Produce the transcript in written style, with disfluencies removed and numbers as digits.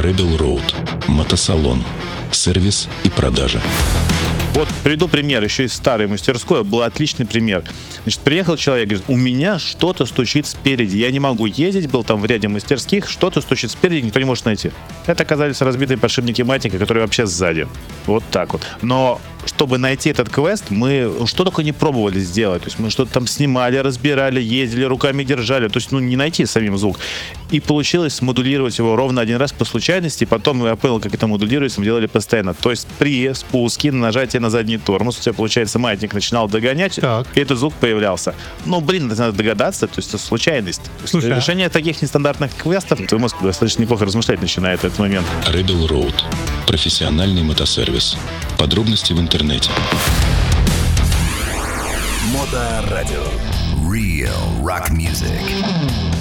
Rebel Road. Мотосалон. Сервис и продажа. Вот приведу пример еще из старой мастерской. Был отличный пример. Значит, приехал человек, говорит, у меня что-то стучит спереди. Я не могу ездить, был там в ряде мастерских, что-то стучит спереди, никто не может найти. Это оказались разбитые подшипники матика, которые вообще сзади. Вот так вот. Но чтобы найти этот квест, мы что только не пробовали сделать. То есть мы что-то там снимали, разбирали, ездили, руками держали. То есть, не найти самим звук. И получилось смодулировать его ровно один раз по случайности. Потом я понял, как это модулируется, мы делали постоянно. То есть при спуске, нажатии на задний тормоз, у тебя, получается, маятник начинал догонять, и этот звук появлялся. Надо догадаться, то есть это случайность. Слушай, решение таких нестандартных квестов, твой мозг достаточно неплохо размышлять начинает в этот момент. Rebel Road. Профессиональный мотосервис. Подробности в интернете. Моторадио. Real rock music.